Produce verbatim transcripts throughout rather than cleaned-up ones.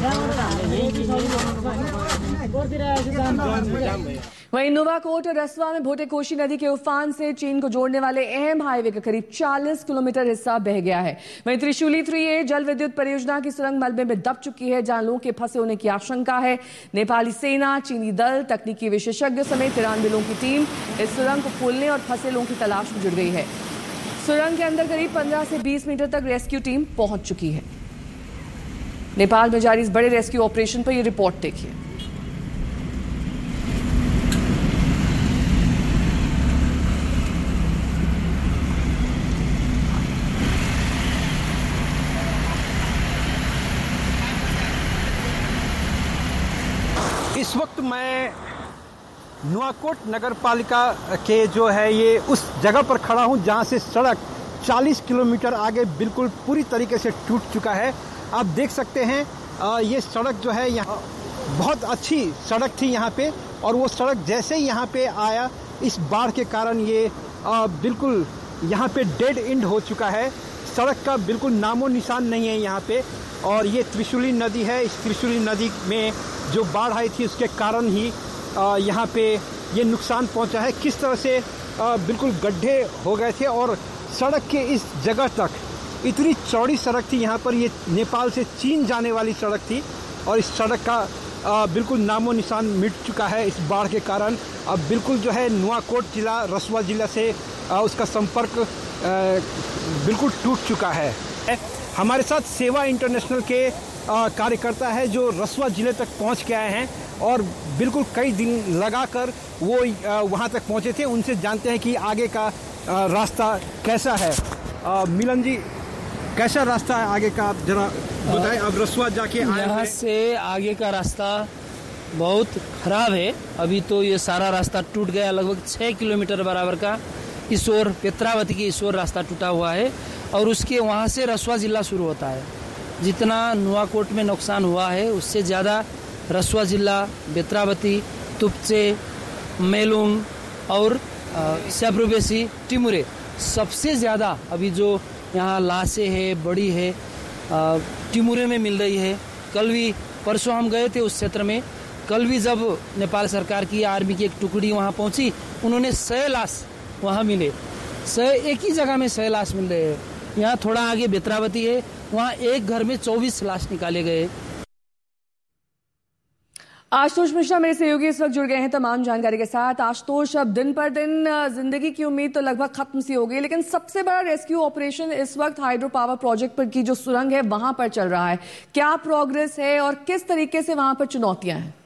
वहीं नुवाकोट और रसवा में भोटेकोशी नदी के उफान से चीन को जोड़ने वाले अहम हाईवे का करीब चालीस किलोमीटर हिस्सा बह गया है। वहीं त्रिशूली थ्री ए जल विद्युत परियोजना की सुरंग मलबे में दब चुकी है, जहां लोगों के फंसे होने की आशंका है। नेपाली सेना, चीनी दल, तकनीकी विशेषज्ञ समेत तिरानवे लोगों की टीम इस सुरंग को खोलने और फंसे लोगों की तलाश में जुट गई है। सुरंग के अंदर करीब पंद्रह से बीस मीटर तक रेस्क्यू टीम पहुंच चुकी है। नेपाल में जारी इस बड़े रेस्क्यू ऑपरेशन पर यह रिपोर्ट देखिए। इस वक्त मैं नुवाकोट नगर पालिका के जो है ये उस जगह पर खड़ा हूं जहां से सड़क चालीस किलोमीटर आगे बिल्कुल पूरी तरीके से टूट चुका है। आप देख सकते हैं ये सड़क जो है यहाँ बहुत अच्छी सड़क थी यहाँ पे, और वो सड़क जैसे ही यहाँ पे आया इस बाढ़ के कारण ये बिल्कुल यहाँ पे डेड एंड हो चुका है। सड़क का बिल्कुल नामो निशान नहीं है यहाँ पे। और ये त्रिशूली नदी है, इस त्रिशूली नदी में जो बाढ़ आई थी उसके कारण ही यहाँ पे ये नुकसान पहुँचा है। किस तरह से बिल्कुल गड्ढे हो गए थे और सड़क के इस जगह तक इतनी चौड़ी सड़क थी यहाँ पर, ये नेपाल से चीन जाने वाली सड़क थी और इस सड़क का आ, बिल्कुल नामो निशान मिट चुका है इस बाढ़ के कारण। अब बिल्कुल जो है नुवाकोट जिला रसवा जिला से आ, उसका संपर्क आ, बिल्कुल टूट चुका है। हमारे साथ सेवा इंटरनेशनल के कार्यकर्ता है जो रसवा जिले तक पहुंच के आए हैं और बिल्कुल कई दिन लगाकर वो वहां तक पहुंचे थे। उनसे जानते हैं कि आगे का आ, रास्ता कैसा है। आ, मिलन जी, कैसा रास्ता है आगे का, आप जरा बताएं। अब रसवा जाके यहाँ से आगे का रास्ता बहुत खराब है। अभी तो ये सारा रास्ता टूट गया, लगभग छः किलोमीटर बराबर का इस ओर पेत्रावती की इस ओर रास्ता टूटा हुआ है और उसके वहाँ से रसवा जिला शुरू होता है। जितना नुवाकोट में नुकसान हुआ है उससे ज़्यादा रसवा जिला, बेत्रावती, तुप्चे, मेलुंग और सैप्रोबेसी, टिमुरे सबसे ज़्यादा अभी जो यहाँ लाशें है, बड़ी है, टिमुरे में मिल रही है। कल भी परसों हम गए थे उस क्षेत्र में, कल भी जब नेपाल सरकार की आर्मी की एक टुकड़ी वहाँ पहुँची, उन्होंने सौ लाश वहाँ मिले। सौ एक ही जगह में सौ लाश मिल रहे हैं। यहाँ थोड़ा आगे बेत्रावती है, वहाँ एक घर में चौबीस लाश निकाले गए। आशुतोष मिश्रा मेरे सहयोगी इस वक्त जुड़ गए हैं तमाम जानकारी के साथ। आशुतोष, अब दिन पर दिन जिंदगी की उम्मीद तो लगभग खत्म सी हो गई, लेकिन सबसे बड़ा रेस्क्यू ऑपरेशन इस वक्त हाइड्रो पावर प्रोजेक्ट पर की जो सुरंग है वहां पर चल रहा है। क्या प्रोग्रेस है और किस तरीके से वहां पर चुनौतियां हैं?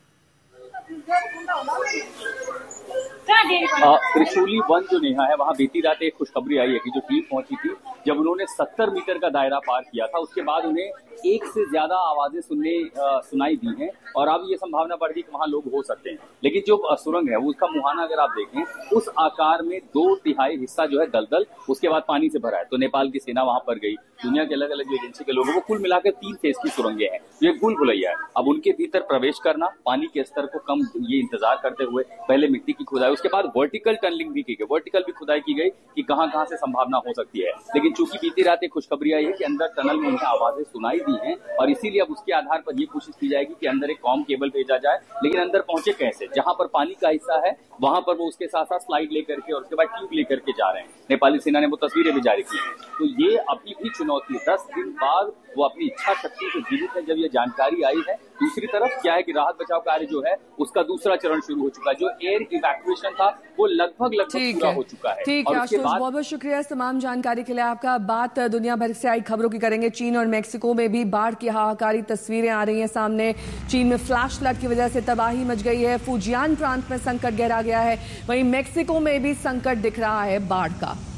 त्रिशूली वन जो नेहा है वहां बीती रात एक खुशखबरी आई है कि जो टीम पहुंची थी, जब उन्होंने सत्तर मीटर का दायरा पार किया था उसके बाद उन्हें एक से ज्यादा आवाजें सुनने सुनाई दी हैं और अब ये संभावना बढ़ गई कि वहां लोग हो सकते हैं। लेकिन जो सुरंग है वो उसका मुहाना अगर आप देखें उस आकार में दो तिहाई हिस्सा जो है दलदल, उसके बाद पानी से भरा है। तो नेपाल की सेना वहां पर गई, दुनिया के अलग अलग एजेंसी के लोगों को, कुल मिलाकर तीन फेज की सुरंगें हैं। ये भूल भुलैया है। अब उनके भीतर प्रवेश करना, पानी के स्तर को कम ये इंतजार करते हुए पहले मिट्टी की खुदाई, उसके बाद वर्टिकल टनलिंग भी की गई, वर्टिकल भी खुदाई की गई कि कहां कहां से संभावना हो सकती है। लेकिन चूंकि बीती रात एक खुशखबरी आई है कि अंदर टनल में उन्हें आवाजें सुनाई दी हैं और इसीलिए अब उसके आधार पर ये कोशिश की जाएगी कि अंदर एक कॉम केबल भेजा जाए। लेकिन अंदर पहुंचे कैसे? जहां पर पानी का हिस्सा है वहां पर वो उसके साथ साथ स्लाइड लेकर के और उसके बाद ट्यूब लेकर के जा रहे हैं। नेपाली सेना ने वो तस्वीरें भी जारी की हैं। तो ये अभी भी चुनौती, दस दिन बाद वो अपनी इच्छा शक्ति से जीवित है जब ये जानकारी आई है। दूसरी तरफ क्या है कि राहत बचाव कार्य जो है उसका दूसरा चरण शुरू हो चुका है। जो एयर इवैक्यूएशन था वो लगभग लगभग पूरा हो चुका है। ठीक है आशुतोष, बहुत बहुत शुक्रिया इस तमाम जानकारी के लिए आपका। बात दुनिया भर से आई खबरों की करेंगे। चीन और मेक्सिको में भी बाढ़ की हाहाकारी तस्वीरें आ रही हैं सामने। चीन में फ्लैश फ्लड की वजह से तबाही मच गई है, फुजियान प्रांत में संकट गहरा गया है, वहीं मेक्सिको में भी संकट दिख रहा है बाढ़ का।